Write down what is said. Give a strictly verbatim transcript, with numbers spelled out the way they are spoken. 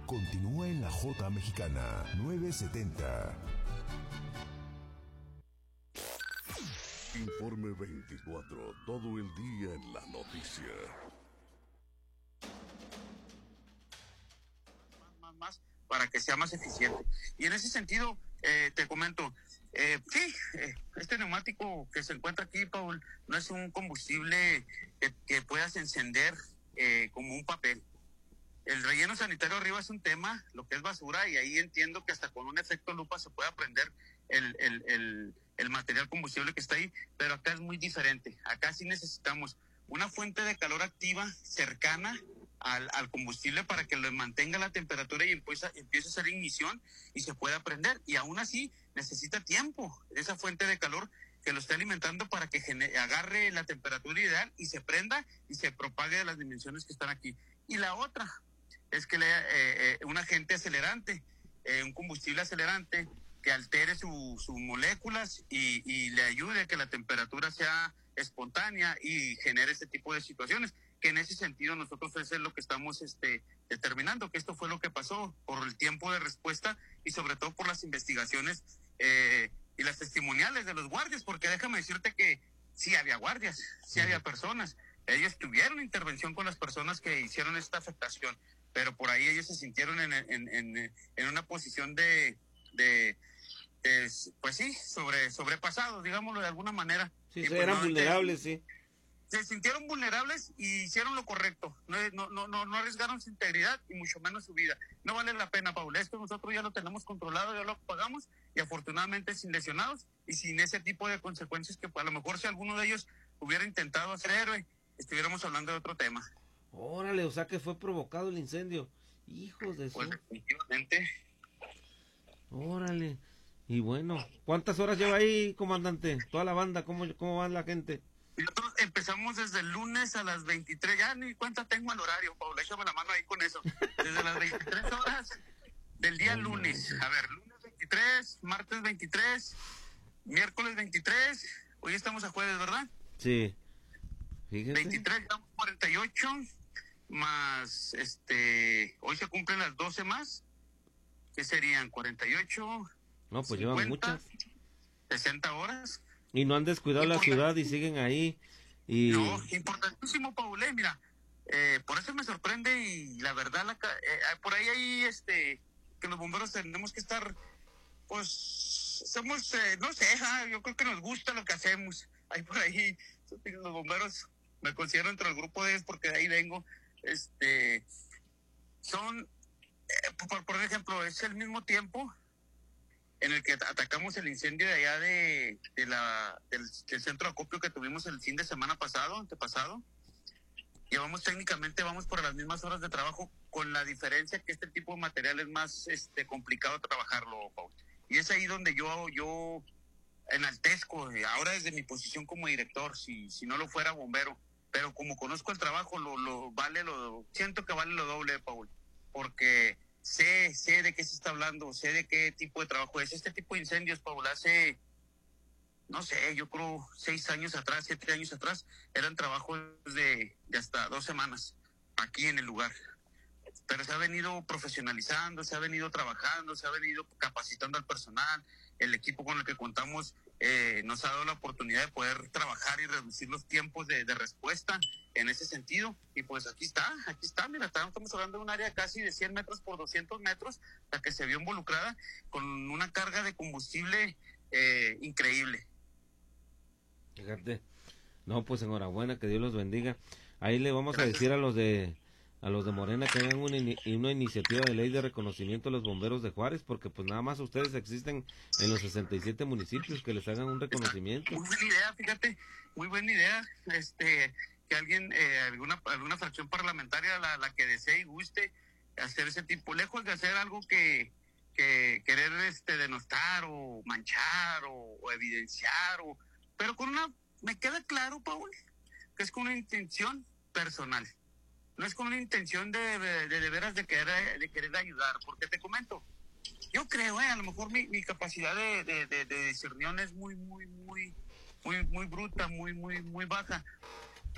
continúa en la J Mexicana nueve setenta. Informe veinticuatro, todo el día en la noticia. Más, más, para que sea más eficiente. Y en ese sentido, eh, te comento, eh, sí, eh, este neumático que se encuentra aquí, Paul, no es un combustible que, que puedas encender eh, como un papel. El relleno sanitario arriba es un tema, lo que es basura, y ahí entiendo que hasta con un efecto lupa se puede aprender el, el, el, el material combustible que está ahí, pero acá es muy diferente. Acá sí necesitamos una fuente de calor activa cercana al, al combustible para que lo mantenga la temperatura y empiece, empiece a hacer ignición y se pueda prender. Y aún así necesita tiempo esa fuente de calor que lo esté alimentando para que genere, agarre la temperatura ideal y se prenda y se propague de las dimensiones que están aquí. Y la otra es que le, eh, eh, un agente acelerante, eh, un combustible acelerante que altere su, sus moléculas y, y le ayude a que la temperatura sea espontánea y genere este tipo de situaciones, que en ese sentido nosotros eso es lo que estamos este, determinando, que esto fue lo que pasó por el tiempo de respuesta y sobre todo por las investigaciones eh, y las testimoniales de los guardias, porque déjame decirte que sí había guardias, sí había personas, ellos tuvieron intervención con las personas que hicieron esta afectación, pero por ahí ellos se sintieron en, en, en, en una posición de, de, de, pues sí, sobre sobrepasados, digámoslo de alguna manera. Sí, y sí pues eran no, vulnerables, se, sí. Se sintieron vulnerables y hicieron lo correcto, no, no, no, no, no arriesgaron su integridad y mucho menos su vida. No vale la pena, Paul, esto nosotros ya lo tenemos controlado, ya lo pagamos y afortunadamente sin lesionados y sin ese tipo de consecuencias que a lo mejor si alguno de ellos hubiera intentado hacer héroe, estuviéramos hablando de otro tema. Órale, o sea que fue provocado el incendio. Hijos de Pues su... definitivamente. Órale. Y bueno, ¿cuántas horas lleva ahí, comandante? Toda la banda, ¿cómo, cómo va la gente? Nosotros empezamos desde el lunes a las veintitrés, ya ni cuenta tengo el horario, Paula, échame la mano ahí con eso. Desde las veintitrés horas del día Oh, lunes. A ver, lunes veintitrés, martes veintitrés, miércoles veintitrés, hoy estamos a jueves, ¿verdad? Sí. Fíjese. veintitrés, cuarenta y ocho, más, este, hoy se cumplen las doce más, que serían cuarenta y ocho, No, pues llevan muchas. sesenta horas. Y no han descuidado la ciudad y siguen ahí. Y... No, importantísimo, Paulé, mira, eh, por eso me sorprende y la verdad, la, eh, por ahí hay, este, que los bomberos tenemos que estar, pues, somos, eh, no sé, ja, yo creo que nos gusta lo que hacemos. Hay por ahí, los bomberos, me considero entre el grupo de ellos porque de ahí vengo, este, son, eh, por, por ejemplo, es el mismo tiempo en el que atacamos el incendio de allá de, de la, del, del centro de acopio que tuvimos el fin de semana pasado, antepasado. Llevamos técnicamente, vamos por las mismas horas de trabajo, con la diferencia que este tipo de material es más este, complicado trabajarlo, Paul. Y es ahí donde yo, yo enaltezco, ahora desde mi posición como director, si, si no lo fuera bombero, pero como conozco el trabajo, lo, lo vale, lo siento que vale lo doble, Paul, porque sé, sé de qué se está hablando, sé de qué tipo de trabajo es. Este tipo de incendios, Paul, hace, no sé, yo creo seis años atrás, siete años atrás, eran trabajos de, de hasta dos semanas aquí en el lugar. Pero se ha venido profesionalizando, se ha venido trabajando, se ha venido capacitando al personal. El equipo con el que contamos eh, nos ha dado la oportunidad de poder trabajar y reducir los tiempos de, de respuesta en ese sentido. Y pues aquí está, aquí está, mira, estamos hablando de un área casi de cien metros por doscientos metros, la que se vio involucrada con una carga de combustible eh, increíble. Fíjate. No, pues enhorabuena, que Dios los bendiga. Ahí le vamos Gracias. a decir a los de a los de Morena que hagan una, una iniciativa de ley de reconocimiento a los bomberos de Juárez, porque pues nada más ustedes existen en los sesenta y siete municipios, que les hagan un reconocimiento. Muy buena idea, fíjate, muy buena idea, este, que alguien, eh, alguna alguna fracción parlamentaria, la, la que desee y guste hacer ese tipo, lejos de hacer algo que, que querer este denostar o manchar o, o evidenciar, o, pero con una, me queda claro, Paul, que es con una intención personal. No es con una intención de de, de, de veras de querer, de querer ayudar, porque te comento, yo creo, eh, a lo mejor mi, mi capacidad de, de, de, de discernión es muy, muy, muy, muy, muy bruta, muy, muy, muy baja,